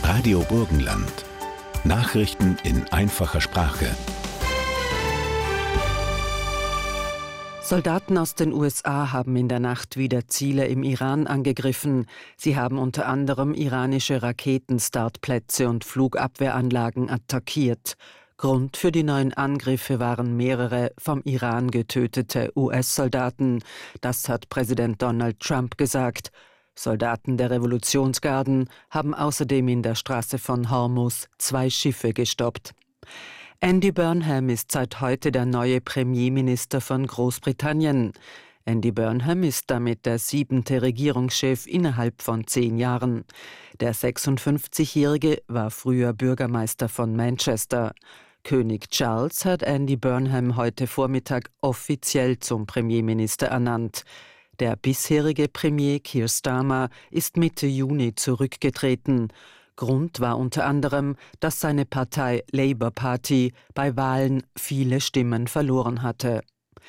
Radio Burgenland. Nachrichten in einfacher Sprache. Soldaten aus den USA haben in der Nacht wieder Ziele im Iran angegriffen. Sie haben unter anderem iranische Raketenstartplätze und Flugabwehranlagen attackiert. Grund für die neuen Angriffe waren mehrere vom Iran getötete US-Soldaten. Das hat Präsident Donald Trump gesagt. Soldaten der Revolutionsgarden haben außerdem in der Straße von Hormuz 2 Schiffe gestoppt. Andy Burnham ist seit heute der neue Premierminister von Großbritannien. Andy Burnham ist damit der 7. Regierungschef innerhalb von 10 Jahren. Der 56-Jährige war früher Bürgermeister von Manchester. König Charles hat Andy Burnham heute Vormittag offiziell zum Premierminister ernannt. Der bisherige Premier Keir Starmer ist Mitte Juni zurückgetreten. Grund war unter anderem, dass seine Partei Labour Party bei Wahlen viele Stimmen verloren hatte.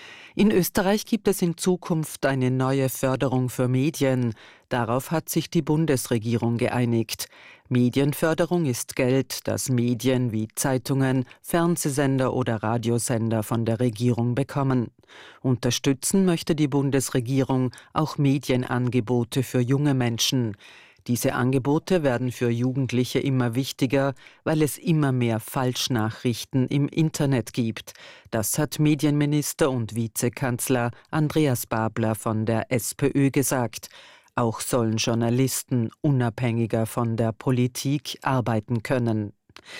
In Österreich gibt es in Zukunft eine neue Förderung für Medien. Darauf hat sich die Bundesregierung geeinigt. Medienförderung ist Geld, das Medien wie Zeitungen, Fernsehsender oder Radiosender von der Regierung bekommen. Unterstützen möchte die Bundesregierung auch Medienangebote für junge Menschen. Diese Angebote werden für Jugendliche immer wichtiger, weil es immer mehr Falschnachrichten im Internet gibt. Das hat Medienminister und Vizekanzler Andreas Babler von der SPÖ gesagt. Auch sollen Journalisten unabhängiger von der Politik arbeiten können.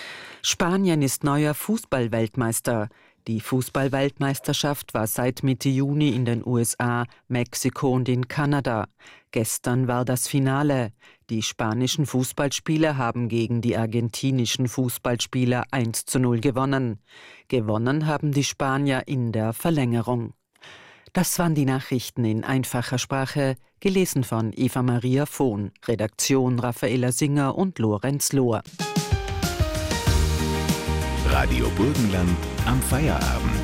Spanien ist neuer Fußballweltmeister. Die Fußballweltmeisterschaft war seit Mitte Juni in den USA, Mexiko und in Kanada. Gestern war das Finale. Die spanischen Fußballspieler haben gegen die argentinischen Fußballspieler 1:0 gewonnen. Gewonnen haben die Spanier in der Verlängerung. Das waren die Nachrichten in einfacher Sprache, gelesen von Eva-Maria Vohn, Redaktion Raffaela Singer und Lorenz Lohr. Radio Burgenland am Feierabend.